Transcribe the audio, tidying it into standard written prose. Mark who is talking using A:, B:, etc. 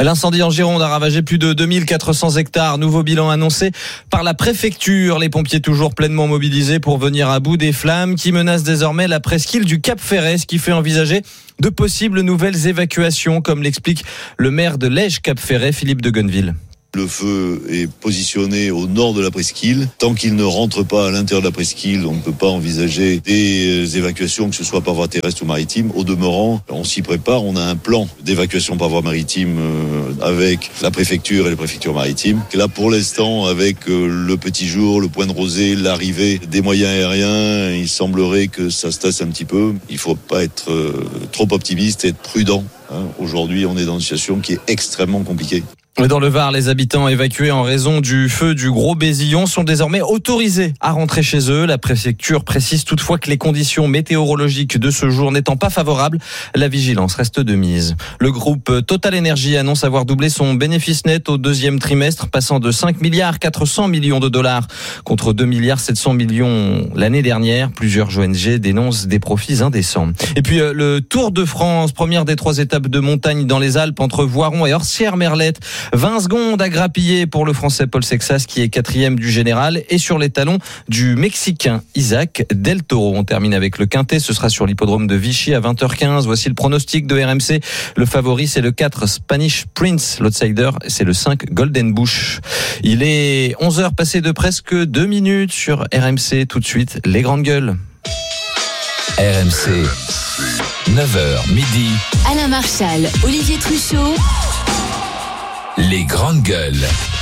A: L'incendie en Gironde a ravagé plus de 2400 hectares. Nouveau bilan annoncé par la préfecture. Les pompiers toujours pleinement mobilisés pour venir à bout des flammes qui menacent désormais la presqu'île du Cap-Ferret, ce qui fait envisager de possibles nouvelles évacuations, comme l'explique le maire de Lège-Cap-Ferret, Philippe de Gonneville.
B: Le feu est positionné au nord de la presqu'île. Tant qu'il ne rentre pas à l'intérieur de la presqu'île, on ne peut pas envisager des évacuations, que ce soit par voie terrestre ou maritime. Au demeurant, on s'y prépare. On a un plan d'évacuation par voie maritime avec la préfecture et les préfectures maritimes. Là, pour l'instant, avec le petit jour, le point de rosée, l'arrivée des moyens aériens, il semblerait que ça se tasse un petit peu. Il ne faut pas être trop optimiste et être prudent. Aujourd'hui, on est dans une situation qui est extrêmement compliquée.
A: Dans le Var, les habitants évacués en raison du feu du Gros Bézillon sont désormais autorisés à rentrer chez eux. La préfecture précise toutefois que les conditions météorologiques de ce jour n'étant pas favorables, la vigilance reste de mise. Le groupe Total Energy annonce avoir doublé son bénéfice net au deuxième trimestre, passant de 5 milliards 400 millions de dollars contre 2 milliards 700 millions l'année dernière. Plusieurs ONG dénoncent des profits indécents. Et puis le Tour de France, première des 3 étapes de montagne dans les Alpes entre Voiron et Orsières-Merlette. 20 secondes à grappiller pour le Français Paul Sexas qui est 4e du général et sur les talons du Mexicain Isaac Del Toro. On termine avec le quintet, ce sera sur l'hippodrome de Vichy à 20h15. Voici le pronostic de RMC. Le favori c'est le 4 Spanish Prince, l'outsider c'est le 5 Golden Bush. Il est 11h passé de presque 2 minutes sur RMC. Tout de suite les grandes gueules.
C: RMC 9h midi.
D: Alain Marchal, Olivier Truchot.
C: Les grandes gueules.